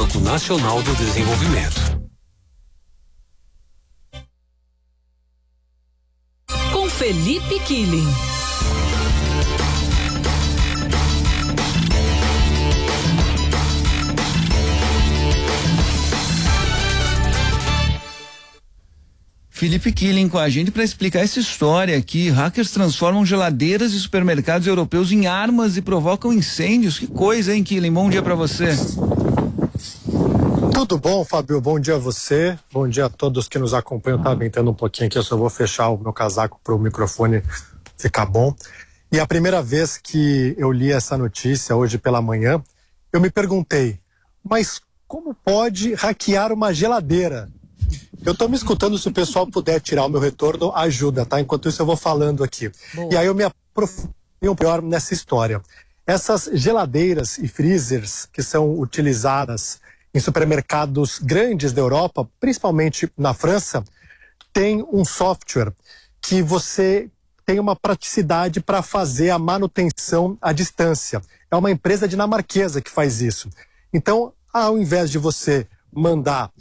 Banco Nacional do Desenvolvimento. Com Felipe Killing. Felipe Killing com a gente para explicar essa história aqui. Hackers transformam geladeiras e supermercados europeus em armas e provocam incêndios. Que coisa, hein, Killing? Bom dia para você. Tudo bom, Fábio? Bom dia a você. Bom dia a todos que nos acompanham. Tá ventando um pouquinho aqui, eu só vou fechar o meu casaco para o microfone ficar bom. E a primeira vez que eu li essa notícia hoje pela manhã, eu me perguntei, mas como pode hackear uma geladeira? Eu tô me escutando, se o pessoal puder tirar o meu retorno, ajuda, tá? Enquanto isso eu vou falando aqui. Boa. E aí eu me aprofundei um pouco nessa história. Essas geladeiras e freezers que são utilizadas em supermercados grandes da Europa, principalmente na França, tem um software que você tem uma praticidade para fazer a manutenção à distância. É uma empresa dinamarquesa que faz isso. Então, ao invés de você mandar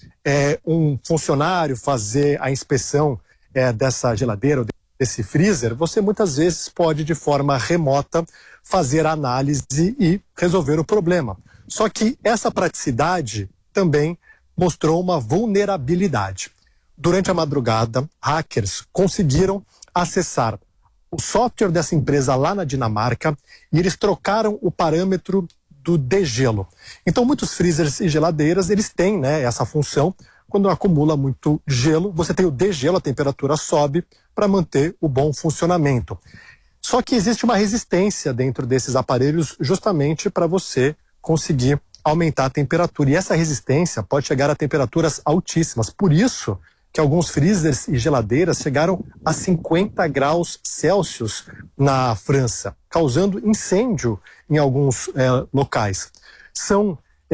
um funcionário fazer a inspeção dessa geladeira ou desse freezer, você muitas vezes pode, de forma remota, fazer a análise e resolver o problema. Só que essa praticidade também mostrou uma vulnerabilidade. Durante a madrugada, hackers conseguiram acessar o software dessa empresa lá na Dinamarca e eles trocaram o parâmetro do degelo. Então, muitos freezers e geladeiras, eles têm, né, essa função. Quando acumula muito gelo, você tem o degelo, a temperatura sobe para manter o bom funcionamento. Só que existe uma resistência dentro desses aparelhos justamente para você conseguir aumentar a temperatura. E essa resistência pode chegar a temperaturas altíssimas. Por isso que alguns freezers e geladeiras chegaram a 50 graus Celsius na França, causando incêndio em alguns locais. São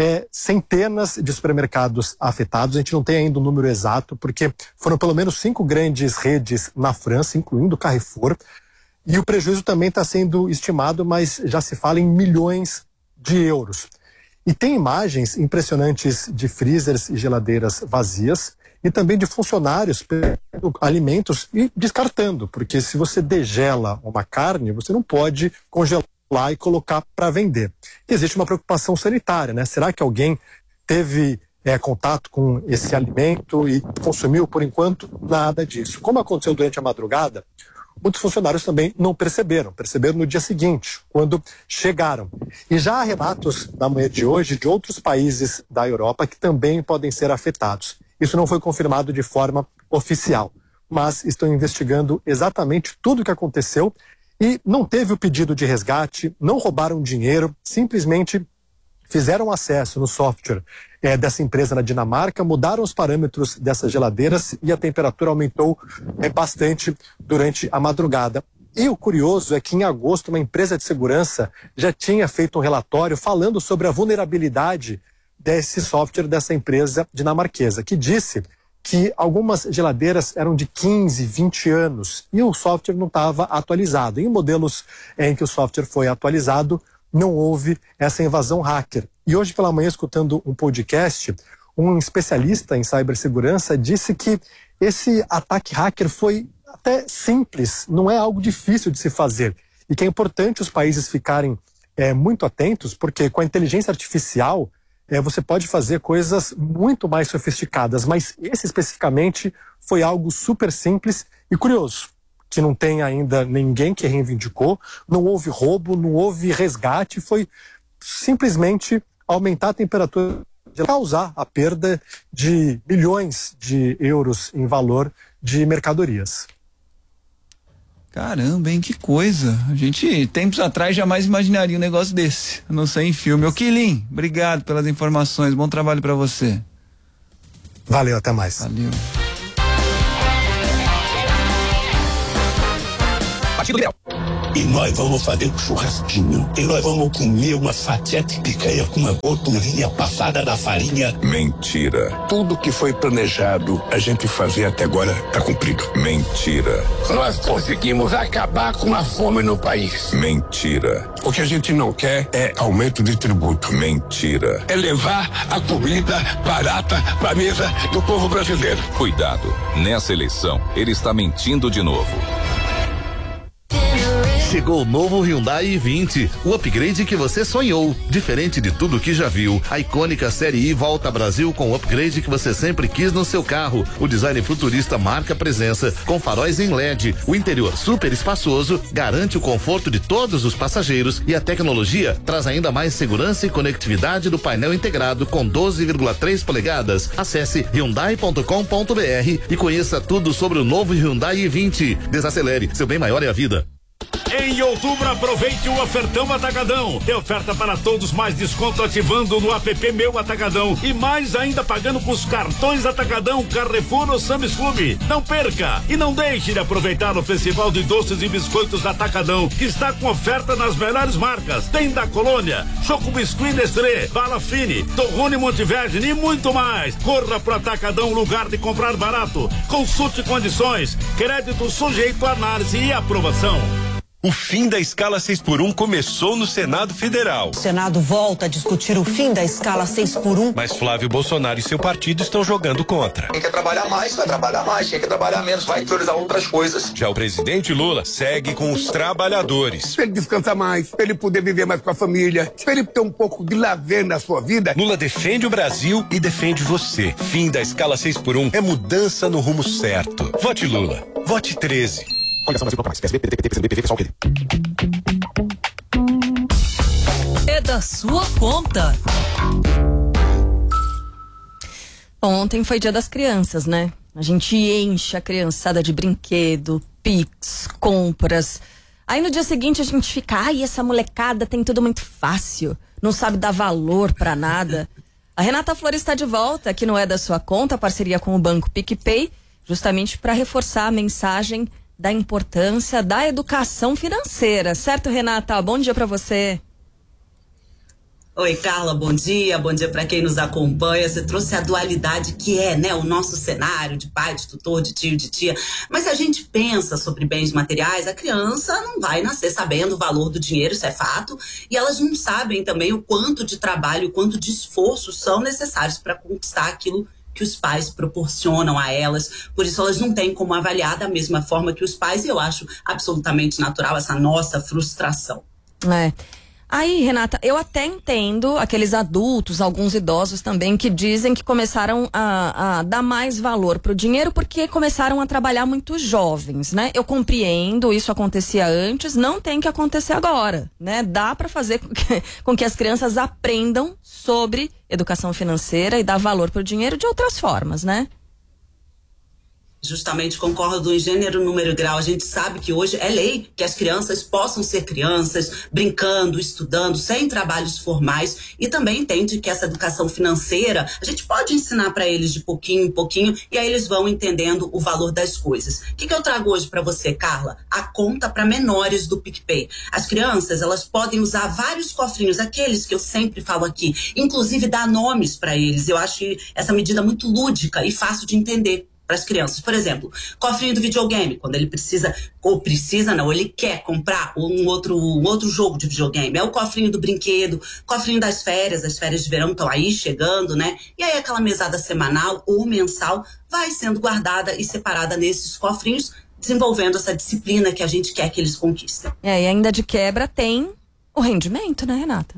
centenas de supermercados afetados, a gente não tem ainda o número exato, porque foram pelo menos 5 grandes redes na França, incluindo o Carrefour, e o prejuízo também está sendo estimado, mas já se fala em milhões de euros. E tem imagens impressionantes de freezers e geladeiras vazias, e também de funcionários pegando alimentos e descartando, porque se você degela uma carne, você não pode congelar e colocar para vender. Existe uma preocupação sanitária, né? Será que alguém teve contato com esse alimento e consumiu? Por enquanto, nada disso. Como aconteceu durante a madrugada, muitos funcionários também não perceberam no dia seguinte, quando chegaram. E já há relatos na manhã de hoje de outros países da Europa que também podem ser afetados. Isso não foi confirmado de forma oficial, mas estão investigando exatamente tudo o que aconteceu e não teve o pedido de resgate, não roubaram dinheiro, simplesmente fizeram acesso no software dessa empresa na Dinamarca, mudaram os parâmetros dessas geladeiras e a temperatura aumentou bastante durante a madrugada. E o curioso é que em agosto uma empresa de segurança já tinha feito um relatório falando sobre a vulnerabilidade desse software dessa empresa dinamarquesa, que disse que algumas geladeiras eram de 15, 20 anos e o software não estava atualizado. Em modelos em que o software foi atualizado, não houve essa invasão hacker. E hoje pela manhã, escutando um podcast, um especialista em cibersegurança disse que esse ataque hacker foi até simples, não é algo difícil de se fazer. E que é importante os países ficarem muito atentos, porque com a inteligência artificial você pode fazer coisas muito mais sofisticadas, mas esse especificamente foi algo super simples e curioso, que não tem ainda ninguém que reivindicou, não houve roubo, não houve resgate, foi simplesmente aumentar a temperatura, causar a perda de milhões de euros em valor de mercadorias. Caramba, hein, que coisa. A gente, tempos atrás, jamais imaginaria um negócio desse, a não ser em filme. Ô, Killing, obrigado pelas informações, bom trabalho pra você. Valeu, até mais. Valeu. Partido Liberal. E nós vamos fazer um churrasquinho. E nós vamos comer uma fatia de picanha com uma gordurinha passada na farinha. Mentira. Tudo que foi planejado a gente fazer até agora tá cumprido. Mentira. Nós conseguimos acabar com a fome no país. Mentira. O que a gente não quer é aumento de tributo. Mentira. É levar a comida barata pra mesa do povo brasileiro. Cuidado, nessa eleição ele está mentindo de novo. Chegou o novo Hyundai i20, o upgrade que você sonhou. Diferente de tudo que já viu, a icônica série i volta ao Brasil com o upgrade que você sempre quis no seu carro. O design futurista marca presença, com faróis em LED. O interior super espaçoso garante o conforto de todos os passageiros e a tecnologia traz ainda mais segurança e conectividade do painel integrado com 12,3 polegadas. Acesse hyundai.com.br e conheça tudo sobre o novo Hyundai i20. Desacelere, seu bem maior é a vida. Em outubro, aproveite o ofertão Atacadão. Tem oferta para todos, mais desconto ativando no app Meu Atacadão e mais ainda pagando com os cartões Atacadão, Carrefour ou Sam's Club. Não perca e não deixe de aproveitar o Festival de Doces e Biscoitos Atacadão, que está com oferta nas melhores marcas. Tem da Colônia, Choco Biscuit Nestlé, Bala Fine, Torrone Montevergine e muito mais. Corra pro Atacadão, lugar de comprar barato. Consulte condições. Crédito sujeito a análise e aprovação. O fim da escala 6x1 começou no Senado Federal. O Senado volta a discutir o fim da escala 6x1. Mas Flávio Bolsonaro e seu partido estão jogando contra. Quem quer trabalhar mais, vai trabalhar mais. Quem quer trabalhar menos, vai priorizar outras coisas. Já o presidente Lula segue com os trabalhadores. Pra ele descansar mais, pra ele poder viver mais com a família, pra ele ter um pouco de lazer na sua vida. Lula defende o Brasil e defende você. Fim da escala 6x1 é mudança no rumo certo. Vote Lula. Vote 13. É da sua conta. Ontem foi Dia das Crianças, né? A gente enche a criançada de brinquedo, pix, compras. Aí no dia seguinte a gente fica, ai, essa molecada tem tudo muito fácil, não sabe dar valor pra nada. A Renata Flores está de volta, que não é da sua conta, parceria com o Banco PicPay, justamente para reforçar a mensagem da importância da educação financeira. Certo, Renata? Bom dia para você. Oi, Carla, bom dia para quem nos acompanha. Você trouxe a dualidade que é, né, o nosso cenário de pai, de tutor, de tio, de tia. Mas se a gente pensa sobre bens materiais, a criança não vai nascer sabendo o valor do dinheiro, isso é fato, e elas não sabem também o quanto de trabalho, o quanto de esforço são necessários para conquistar aquilo que os pais proporcionam a elas. Por isso elas não têm como avaliar da mesma forma que os pais, e eu acho absolutamente natural essa nossa frustração. É. Aí, Renata, eu até entendo aqueles adultos, alguns idosos também, que dizem que começaram a dar mais valor pro dinheiro porque começaram a trabalhar muito jovens, né? Eu compreendo, isso acontecia antes, não tem que acontecer agora, né? Dá para fazer com que as crianças aprendam sobre educação financeira e dar valor pro dinheiro de outras formas, né? Justamente concordo em gênero, número e grau. A gente sabe que hoje é lei que as crianças possam ser crianças, brincando, estudando, sem trabalhos formais, e também entende que essa educação financeira a gente pode ensinar para eles de pouquinho em pouquinho, e aí eles vão entendendo o valor das coisas. O que eu trago hoje para você, Carla? A conta para menores do PicPay. As crianças, elas podem usar vários cofrinhos, aqueles que eu sempre falo aqui, inclusive dar nomes para eles. Eu acho essa medida muito lúdica e fácil de entender para as crianças. Por exemplo, cofrinho do videogame, quando ele ele quer comprar um outro jogo de videogame. É o cofrinho do brinquedo, cofrinho das férias, as férias de verão estão aí chegando, né? E aí aquela mesada semanal ou mensal vai sendo guardada e separada nesses cofrinhos, desenvolvendo essa disciplina que a gente quer que eles conquistem. E ainda de quebra tem o rendimento, né, Renata?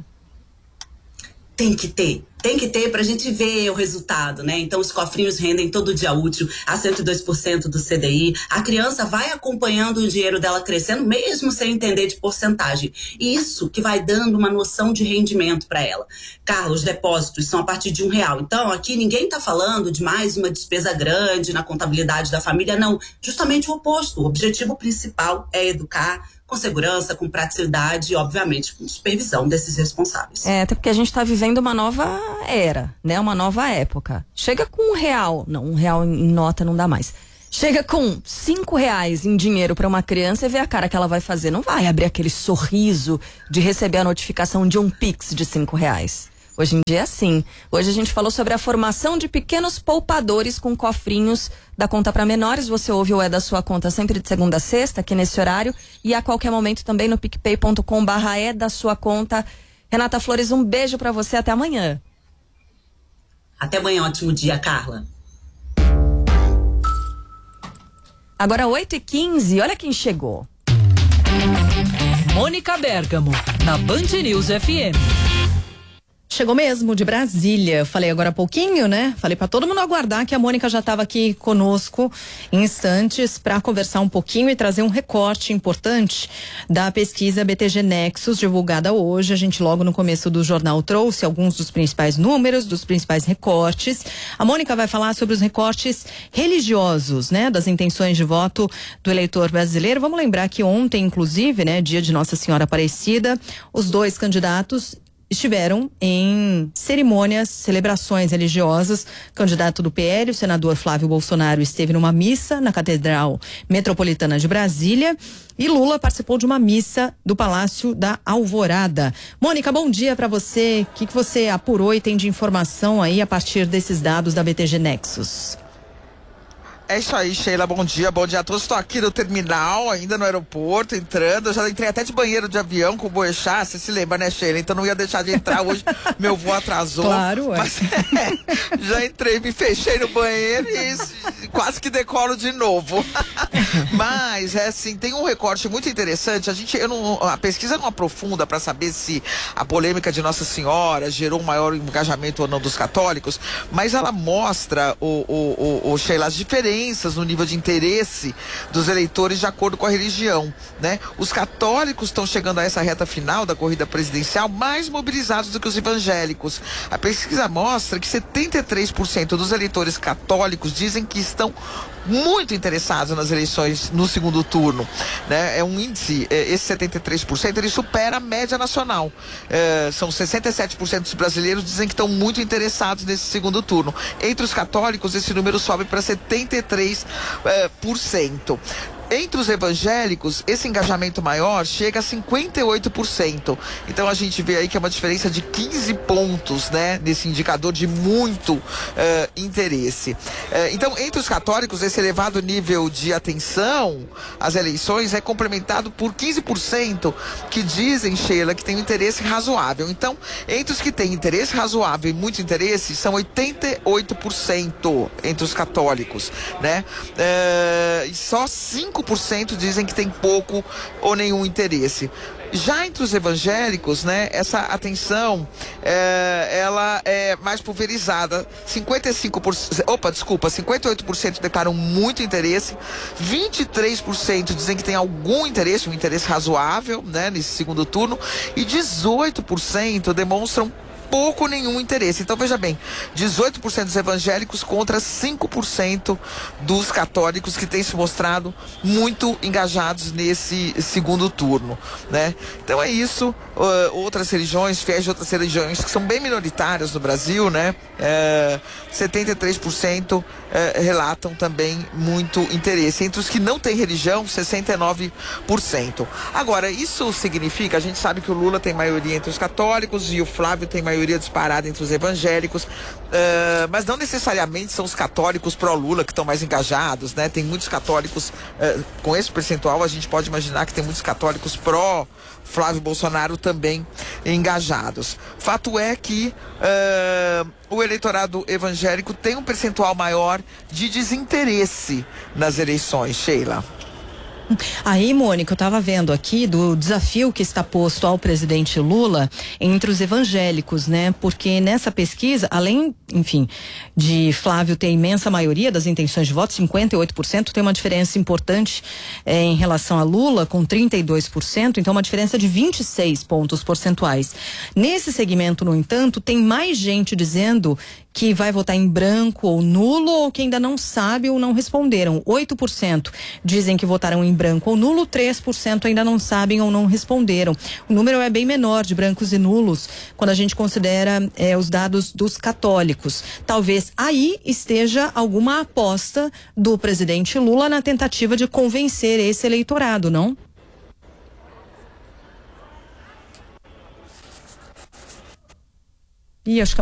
Tem que ter pra gente ver o resultado, né? Então os cofrinhos rendem todo dia útil a 102% do CDI. A criança vai acompanhando o dinheiro dela crescendo, mesmo sem entender de porcentagem. E isso que vai dando uma noção de rendimento para ela. Carlos, os depósitos são a partir de R$1. Então aqui ninguém tá falando de mais uma despesa grande na contabilidade da família, não. Justamente o oposto. O objetivo principal é educar com segurança, com praticidade e, obviamente, com supervisão desses responsáveis. Até porque a gente está vivendo uma nova era, né? Uma nova época. Chega com R$1. Não, R$1 em nota não dá mais. chega com R$5 em dinheiro para uma criança e vê a cara que ela vai fazer. Não vai abrir aquele sorriso de receber a notificação de um Pix de R$5. Hoje em dia é assim. Hoje a gente falou sobre a formação de pequenos poupadores com cofrinhos da conta para menores. Você ouve o É da Sua Conta sempre de segunda a sexta, aqui nesse horário. E a qualquer momento também no picpay.com/É da Sua Conta. Renata Flores, um beijo para você. Até amanhã. Até amanhã, ótimo dia, Carla. Agora 8h15, olha quem chegou. Mônica Bergamo, na Band News FM. Chegou mesmo, de Brasília. Falei agora há pouquinho, né? Falei para todo mundo aguardar que a Mônica já estava aqui conosco em instantes para conversar um pouquinho e trazer um recorte importante da pesquisa BTG Nexus, divulgada hoje. A gente logo no começo do jornal trouxe alguns dos principais números, dos principais recortes. A Mônica vai falar sobre os recortes religiosos, né? Das intenções de voto do eleitor brasileiro. Vamos lembrar que ontem, inclusive, né? Dia de Nossa Senhora Aparecida, os dois candidatos estiveram em cerimônias, celebrações religiosas. Candidato do PL, o senador Flávio Bolsonaro, esteve numa missa na Catedral Metropolitana de Brasília e Lula participou de uma missa do Palácio da Alvorada. Mônica, bom dia para você. O que você apurou e tem de informação aí a partir desses dados da BTG Nexus? É isso aí, Sheila, bom dia a todos. Estou aqui no terminal, ainda no aeroporto, entrando. Eu já entrei até de banheiro de avião com o Boechat, você se lembra, né, Sheila? Então não ia deixar de entrar hoje, meu voo atrasou. Claro, é. Mas já entrei, me fechei no banheiro e quase que decolo de novo. Mas, assim, tem um recorte muito interessante. A pesquisa não aprofunda para saber se a polêmica de Nossa Senhora gerou um maior engajamento ou não dos católicos, mas ela mostra, Sheila, as diferenças no nível de interesse dos eleitores de acordo com a religião, né? Os católicos estão chegando a essa reta final da corrida presidencial mais mobilizados do que os evangélicos. A pesquisa mostra que 73% dos eleitores católicos dizem que estão muito interessados nas eleições no segundo turno, né? É um índice, esse 73%, ele supera a média nacional. São 67% dos brasileiros dizem que estão muito interessados nesse segundo turno. Entre os católicos, esse número sobe para 73%. Entre os evangélicos, esse engajamento maior chega a 58%. Então a gente vê aí que é uma diferença de 15 pontos, né? Nesse indicador de muito interesse. Então, entre os católicos, esse elevado nível de atenção às eleições é complementado por 15% que dizem, Sheila, que tem um interesse razoável. Então, entre os que têm interesse razoável e muito interesse, são 88% entre os católicos, né? E só 5% dizem que tem pouco ou nenhum interesse. Já entre os evangélicos, né, essa atenção, ela é mais pulverizada. 58% declaram muito interesse, 23% dizem que tem algum interesse, um interesse razoável, né, nesse segundo turno, e 18% demonstram pouco ou nenhum interesse. Então veja bem, 18% dos evangélicos contra 5% dos católicos que têm se mostrado muito engajados nesse segundo turno, né? Então é isso. Outras religiões, fiéis de outras religiões que são bem minoritárias no Brasil, né? 73% relatam também muito interesse. Entre os que não têm religião, 69%. Agora, isso significa, a gente sabe que o Lula tem maioria entre os católicos e o Flávio tem maioria disparada entre os evangélicos, mas não necessariamente são os católicos pró-Lula que estão mais engajados, né? Tem muitos católicos, com esse percentual a gente pode imaginar que tem muitos católicos pró-Flávio Bolsonaro também engajados. Fato é que o eleitorado evangélico tem um percentual maior de desinteresse nas eleições, Sheila. Aí, Mônica, eu estava vendo aqui do desafio que está posto ao presidente Lula entre os evangélicos, né? Porque nessa pesquisa, além, enfim, de Flávio ter a imensa maioria das intenções de voto, 58%, tem uma diferença importante em relação a Lula, com 32%, então uma diferença de 26 pontos percentuais. Nesse segmento, no entanto, tem mais gente dizendo que vai votar em branco ou nulo, ou que ainda não sabe ou não responderam. 8% dizem que votarão em branco ou nulo, 3% ainda não sabem ou não responderam. O número é bem menor de brancos e nulos quando a gente considera os dados dos católicos. Talvez aí esteja alguma aposta do presidente Lula na tentativa de convencer esse eleitorado, não? Acho que